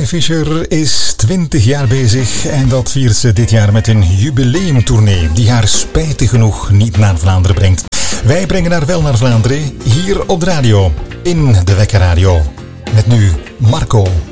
Fischer is 20 jaar bezig en dat viert ze dit jaar met een jubileumtournee die haar spijtig genoeg niet naar Vlaanderen brengt. Wij brengen haar wel naar Vlaanderen, hier op de radio, in de Wekker Radio. Met nu Marco.